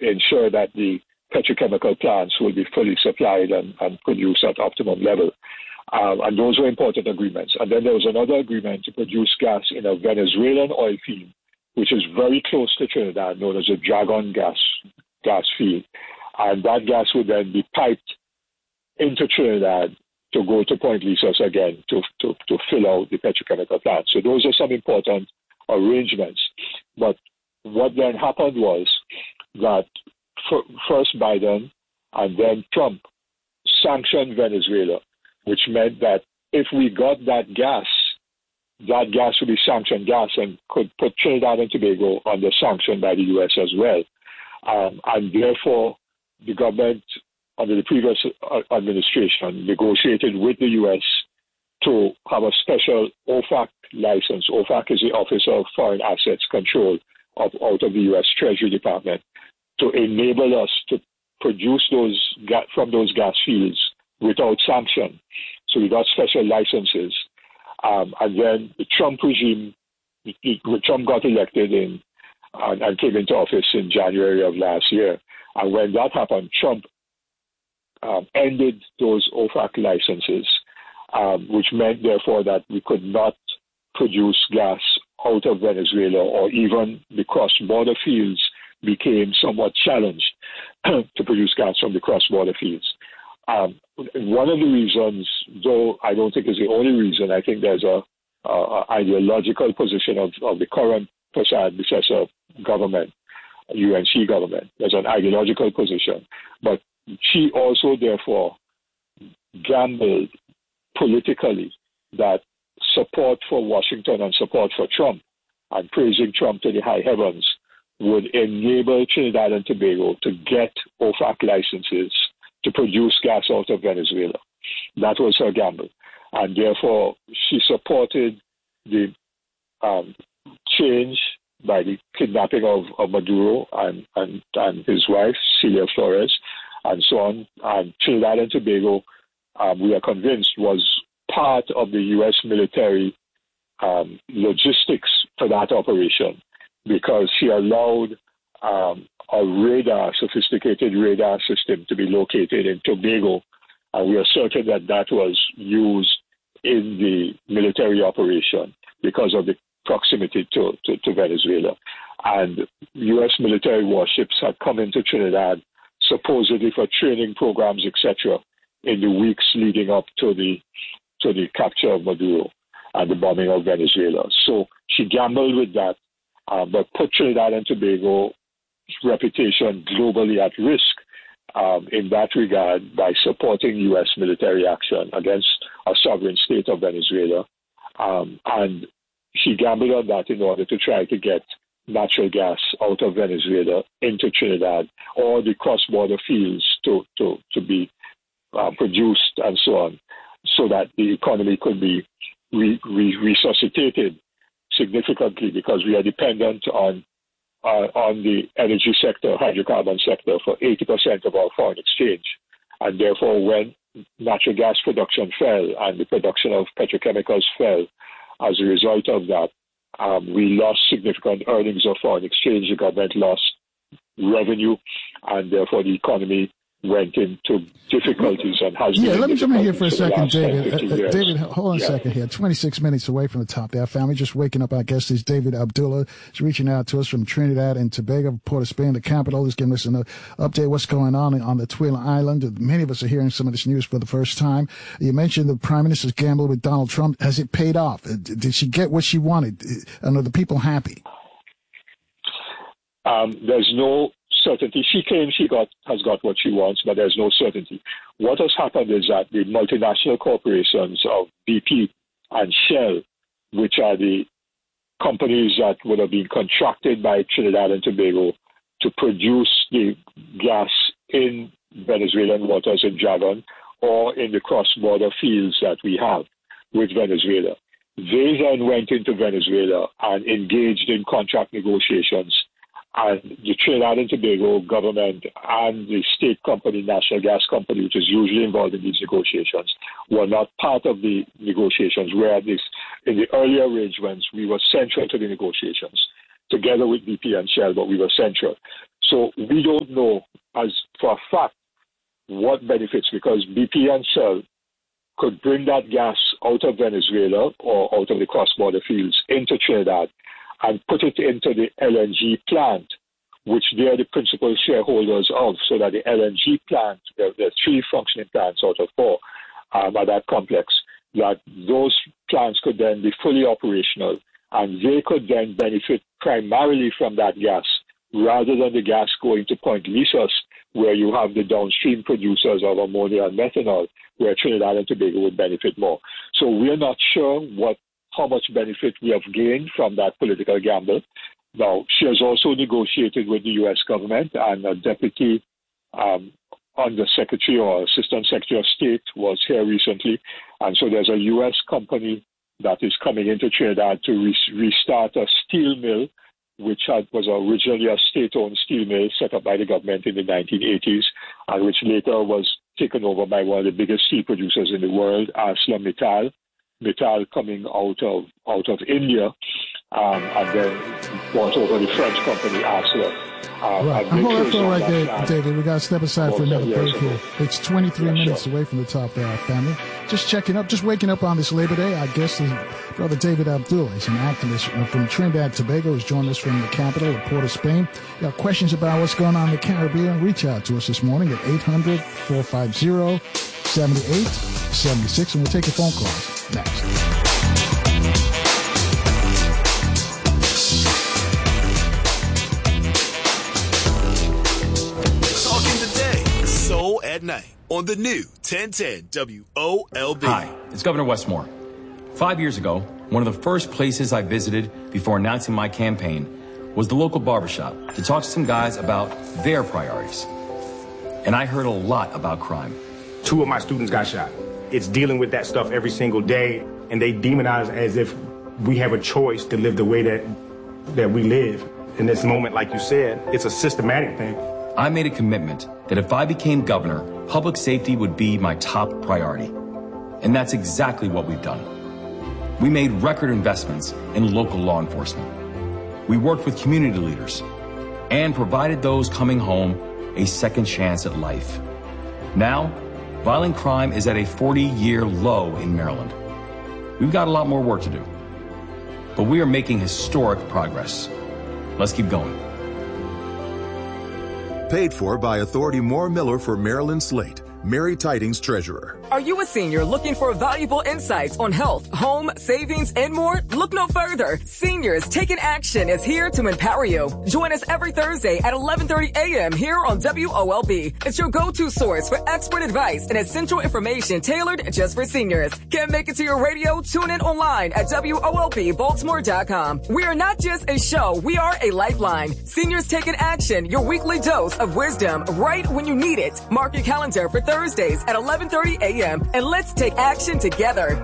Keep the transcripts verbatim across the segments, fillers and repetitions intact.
ensure that the petrochemical plants will be fully supplied and, and produce at optimum level. Um, and those were important agreements. And then there was another agreement to produce gas in a Venezuelan oil field, which is very close to Trinidad, known as a Dragon gas gas field. And that gas would then be piped into Trinidad to go to Point Lisas again to, to, to fill out the petrochemical plant. So those are some important arrangements. But what then happened was that first Biden and then Trump sanctioned Venezuela, which meant that if we got that gas, that gas would be sanctioned gas and could put Trinidad and Tobago under sanction by the U S as well. Um, and therefore, the government under the previous administration negotiated with the U S to have a special O F A C license. O F A C is the Office of Foreign Assets Control of, out of the U S Treasury Department, to enable us to produce those gas, from those gas fields without sanction. So we got special licenses. Um, and then the Trump regime, Trump got elected in and, and came into office in January of last year. And when that happened, Trump um, ended those O F A C licenses, um, which meant, therefore, that we could not produce gas out of Venezuela, or even the cross-border fields became somewhat challenged to produce gas from the cross-border fields. Um, one of the reasons, though I don't think is the only reason, I think there's a, a, a ideological position of, of the current predecessor government, U N C government. There's an ideological position. But she also, therefore, gambled politically that support for Washington and support for Trump and praising Trump to the high heavens would enable Trinidad and Tobago to get O F A C licenses to produce gas out of Venezuela. That was her gamble. And therefore, she supported the um, change by the kidnapping of, of Maduro and, and, and his wife, Celia Flores, and so on. And Trinidad and Tobago, um, we are convinced, was part of the U S military um, logistics for that operation, because she allowed um, a radar, sophisticated radar system to be located in Tobago, and we are certain that that was used in the military operation because of the proximity to, to, to Venezuela. And U S military warships had come into Trinidad supposedly for training programs, et cetera, in the weeks leading up to the to the capture of Maduro and the bombing of Venezuela. So she gambled with that, uh, but put Trinidad and Tobago's reputation globally at risk um, in that regard by supporting U S military action against a sovereign state of Venezuela. Um, and she gambled on that in order to try to get natural gas out of Venezuela into Trinidad, or the cross-border fields to, to, to be uh, produced and so on, so that the economy could be re- re- resuscitated significantly, because we are dependent on uh, on the energy sector, hydrocarbon sector, for eighty percent of our foreign exchange. And therefore, when natural gas production fell and the production of petrochemicals fell as a result of that, um, we lost significant earnings of foreign exchange. The government lost revenue, and therefore the economy went into difficulties and has yeah, been. Yeah, let me jump in here for a second, David. ten, uh, David, hold on yeah. a second here. twenty-six minutes away from the top there, family. Just waking up, I guess, is David Abdullah. He's reaching out to us from Trinidad and Tobago, Port of Spain, the capital. He's giving us an uh, update what's going on on the Twila Island. Many of us are hearing some of this news for the first time. You mentioned the Prime Minister's gamble with Donald Trump. Has it paid off? Did she get what she wanted? And are the people happy? Um, there's no certainty. She claims she got has got what she wants, but there's no certainty. What has happened is that the multinational corporations of B P and Shell, which are the companies that would have been contracted by Trinidad and Tobago to produce the gas in Venezuelan waters in Dragon or in the cross-border fields that we have with Venezuela, they then went into Venezuela and engaged in contract negotiations. And the Trinidad and Tobago government and the state company, National Gas Company, which is usually involved in these negotiations, were not part of the negotiations, where this, in the earlier arrangements, we were central to the negotiations, together with B P and Shell, but we were central. So we don't know as for a fact what benefits, because B P and Shell could bring that gas out of Venezuela or out of the cross-border fields into Trinidad and put it into the L N G plant, which they are the principal shareholders of, so that the L N G plant, there, there are three functioning plants out of four um, at that complex, that those plants could then be fully operational, and they could then benefit primarily from that gas, rather than the gas going to Point Lisas, where you have the downstream producers of ammonia and methanol, where Trinidad and Tobago would benefit more. So we're not sure what how much benefit we have gained from that political gamble. Now, she has also negotiated with the U S government, and a deputy um, undersecretary or assistant secretary of state was here recently. And so there's a U S company that is coming into Trinidad to re- restart a steel mill, which had, was originally a state-owned steel mill set up by the government in the nineteen eighties, and which later was taken over by one of the biggest steel producers in the world, ArcelorMittal. Mittal coming out of out of India, um, and then bought over the French company Arcelor. Um, right. And hold that thought right there, that David. We got to step aside for another break here. It's twenty-three yeah, minutes sure. away from the top of our family. Just checking up, just waking up on this Labor Day. I guess his brother David Abdullah is an activist from Trinidad and Tobago. He's joined us from the capital of Port of Spain. You have questions about what's going on in the Caribbean? Reach out to us this morning at eight hundred, four five zero, seven eight seven six, and we'll take your phone calls next. At night on the new ten ten W O L B. Hi, it's Governor Westmore. Five years ago, one of the first places I visited before announcing my campaign was the local barbershop to talk to some guys about their priorities. And I heard a lot about crime. Two of my students got shot. It's dealing with that stuff every single day, and they demonize as if we have a choice to live the way that that we live. In this moment, like you said, it's a systematic thing. I made a commitment that if I became governor, public safety would be my top priority. And that's exactly what we've done. We made record investments in local law enforcement. We worked with community leaders and provided those coming home a second chance at life. Now, violent crime is at a forty-year low in Maryland. We've got a lot more work to do, but we are making historic progress. Let's keep going. Paid for by Authority Moore Miller for Maryland Slate. Mary Tidings, Treasurer. Are you a senior looking for valuable insights on health, home, savings, and more? Look no further. Seniors Taking Action is here to empower you. Join us every Thursday at eleven thirty a.m. here on W O L B. It's your go-to source for expert advice and essential information tailored just for seniors. Can't make it to your radio? Tune in online at W O L B Baltimore dot com. We are not just a show, we are a lifeline. Seniors Taking Action, your weekly dose of wisdom right when you need it. Mark your calendar for Thursdays at eleven thirty a.m. and let's take action together.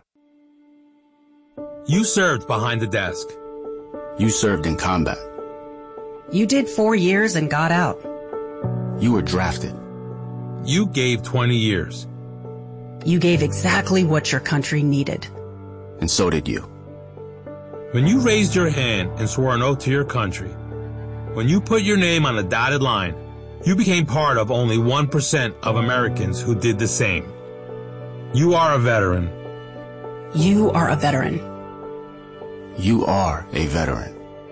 You served behind the desk. You served in combat. You did four years and got out. You were drafted. You gave twenty years. You gave exactly what your country needed. And so did you. When you raised your hand and swore an oath to your country, when you put your name on a dotted line, you became part of only one percent of Americans who did the same. You are a veteran. You are a veteran. You are a veteran.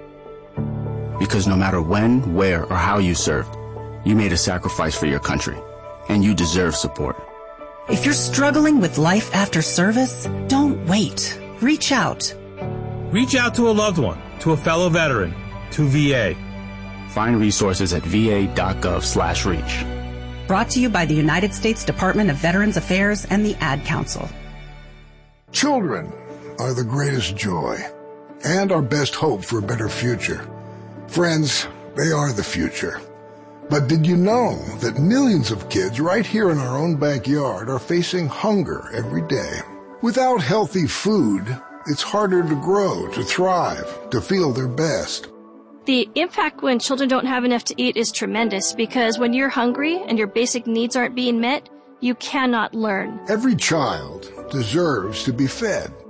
Because no matter when, where, or how you served, you made a sacrifice for your country, and you deserve support. If you're struggling with life after service, don't wait. Reach out. Reach out to a loved one, to a fellow veteran, to V A. Find resources at va.gov slash reach. Brought to you by the United States Department of Veterans Affairs and the Ad Council. Children are the greatest joy and our best hope for a better future. Friends, they are the future. But did you know that millions of kids right here in our own backyard are facing hunger every day? Without healthy food, it's harder to grow, to thrive, to feel their best. The impact when children don't have enough to eat is tremendous because when you're hungry and your basic needs aren't being met, you cannot learn. Every child deserves to be fed.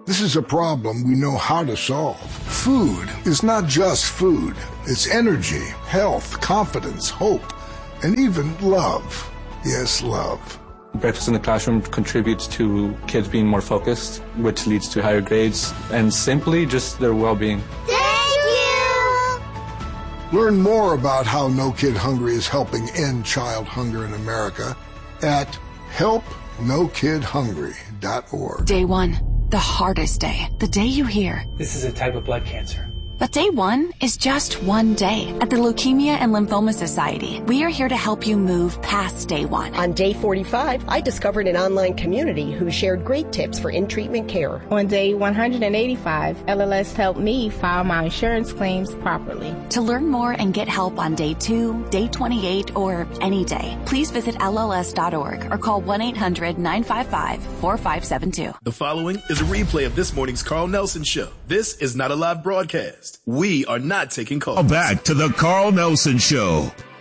This is a problem we know how to solve. Food is not just food. It's energy, health, confidence, hope, and even love. Yes, love. Breakfast in the classroom contributes to kids being more focused, which leads to higher grades, and simply just their well-being. Thank you! Learn more about how No Kid Hungry is helping end child hunger in America at help no kid hungry dot org. Day one, the hardest day, the day you hear, this is a type of blood cancer. But day one is just one day. At the Leukemia and Lymphoma Society, we are here to help you move past day one. On day forty-five, I discovered an online community who shared great tips for in-treatment care. On day one hundred eighty-five, L L S helped me file my insurance claims properly. To learn more and get help on day two, day twenty-eight, or any day, please visit L L S dot org or call one eight hundred nine five five four five seven two. The following is a replay of this morning's Carl Nelson Show. This is not a live broadcast. We are not taking calls. Back to the Carl Nelson Show.